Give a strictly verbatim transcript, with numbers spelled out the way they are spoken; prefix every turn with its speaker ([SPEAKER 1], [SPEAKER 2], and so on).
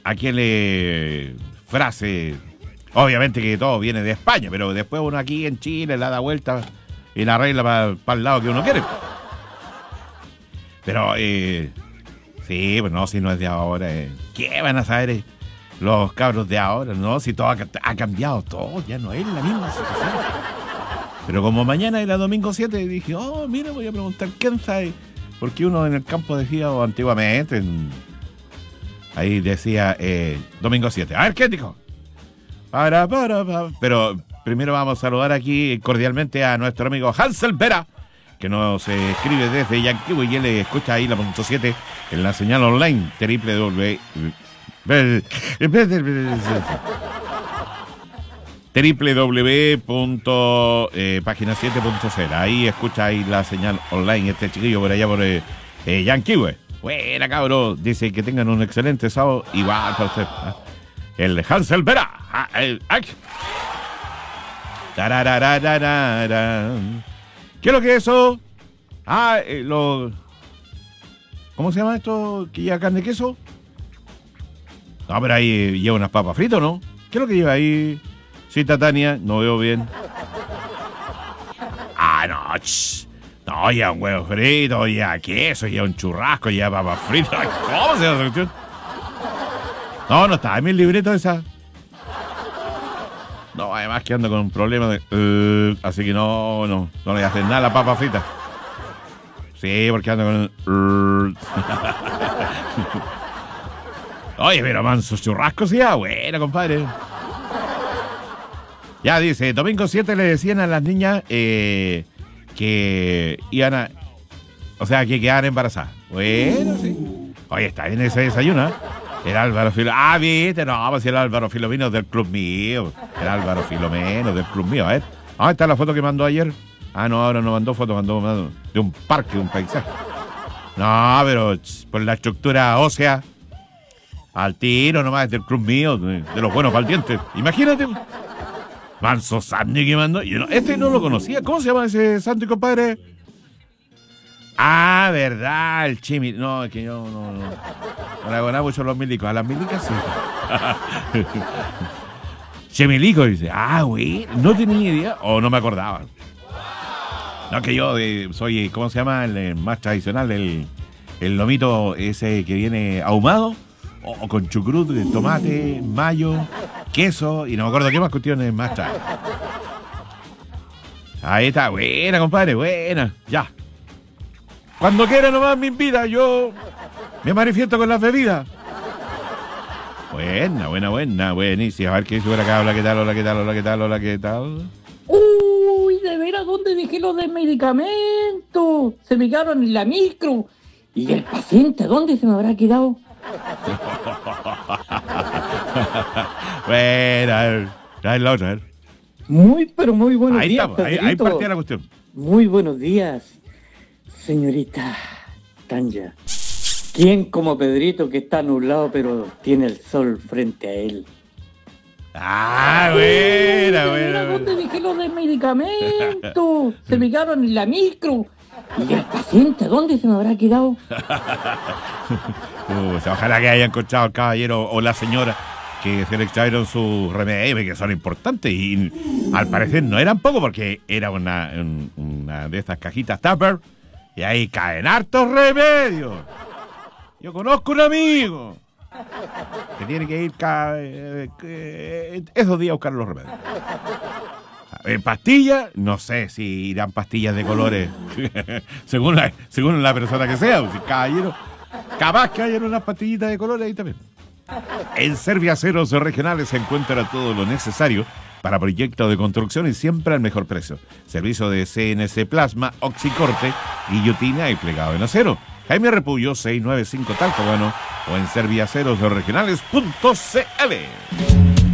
[SPEAKER 1] aquel eh, frase, obviamente que todo viene de España, pero después uno aquí en Chile la da vuelta y la arregla para pa el lado que uno quiere. Pero, eh, sí, pues no, si no es de ahora, eh, ¿qué van a saber eh, los cabros de ahora? No, si todo ha, ha cambiado, todo, ya no es la misma situación. Pero como mañana era domingo siete, dije, oh, mira, voy a preguntar, ¿quién sabe? Porque uno en el campo decía, o antiguamente, en, ahí decía, eh, domingo siete. A ver, ¿qué dijo? Para, para, para. Pero primero vamos a saludar aquí cordialmente a nuestro amigo Hansel Vera, que nos eh, escribe desde Yanquiwe y él escucha ahí la punto siete en la señal online www www punto página siete punto cero. Ahí escucha ahí la señal online este chiquillo por allá por eh, eh, Yanquiwe. Buena, cabrón. Dice que tengan un excelente sábado. Igual para usted. ¿Ah? El Hansel Vera. Ah, el, ah. ¿Qué es lo que es eso? Ah, eh, lo... ¿Cómo se llama esto? ¿Que lleva carne de queso? No, pero ahí eh, lleva unas papas fritas, ¿no? ¿Qué es lo que lleva ahí? Sí, Tania, no veo bien. Ah, no, ch, no, ya un huevo frito, ya queso, ya un churrasco, ya papas fritas. ¿Cómo se llama esa cuestión? No, no está en mi libreto esa. No, además que ando con un problema de... Uh, así que no, no, no le hacen nada a la papa frita. Sí, porque ando con... Uh. Oye, pero manso churrasco, sí, ah, bueno, compadre. Ya dice, domingo siete le decían a las niñas eh, que iban a... O sea, que quedaban embarazadas. Bueno, sí. Oye, está en ese desayuno, ¿eh? El Álvaro Filomeno. Ah, viste, no, pues el Álvaro Filomeno del club mío. El Álvaro Filomeno del club mío, a ver. Ah, está la foto que mandó ayer. Ah, no, ahora no mandó foto, mandó, mandó de un parque, de un paisaje. No, pero ch, por la estructura ósea, al tiro nomás, del club mío, de, de los buenos valientes. Imagínate. Manso Sandy que mandó. Yo no, este no lo conocía. ¿Cómo se llama ese Sandy, compadre? Ah, verdad, el Chimi. No, es que yo no, no. No le hago nada mucho a los milicos. A las milicas sí. Chemilico dice. Ah, güey, no tenía idea. O no me acordaba. No, que yo eh, soy, ¿cómo se llama? El, el más tradicional, el, el lomito ese que viene ahumado. O con chucrut, tomate, mayo, queso. Y no me acuerdo qué más cuestiones más trae. Ahí está, buena, compadre, buena. Ya. Cuando quiera nomás me invita, yo me manifiesto con las bebidas. Buena, buena, buena, buenísima. A ver qué dice por acá. Hola, ¿qué tal? Hola, ¿qué tal? Hola, ¿qué tal? Hola, ¿qué tal?
[SPEAKER 2] Uy, de veras, ¿dónde dejé los de medicamentos? Se me quedaron en la micro. ¿Y el paciente dónde se me habrá quedado?
[SPEAKER 1] Buena, a ver, trae la otra, a ver.
[SPEAKER 2] Muy, pero muy buenos
[SPEAKER 1] ahí
[SPEAKER 2] días,
[SPEAKER 1] estamos, ahí, ahí partía la cuestión.
[SPEAKER 2] Muy buenos días, señorita Tanya. ¿Quién como Pedrito que está nublado pero tiene el sol frente a él?
[SPEAKER 1] Ah, buena,
[SPEAKER 2] Uy,
[SPEAKER 1] buena.
[SPEAKER 2] ¿dónde dejé los de medicamentos? Se me quedaron en la micro. ¿Y el paciente dónde se me habrá quedado?
[SPEAKER 1] uh, ojalá que haya encontrado el caballero o la señora que se le extrajeron sus remedios, que son importantes. Y al parecer no eran poco, porque era una, una de estas cajitas Tupper. Y ahí caen hartos remedios. Yo conozco un amigo que tiene que ir cada, eh, eh, esos días a buscar los remedios. En pastillas, no sé si irán pastillas de colores, según, la, según la persona que sea. Si caballero, capaz que hayan unas pastillitas de colores ahí también. En Serviaceros Regionales se encuentra todo lo necesario para proyectos de construcción y siempre al mejor precio. Servicio de C N C Plasma, Oxicorte, guillotina y plegado en acero. Jaime Repullo, seiscientos noventa y cinco Talcahuano o en serviaceros regionales punto c l.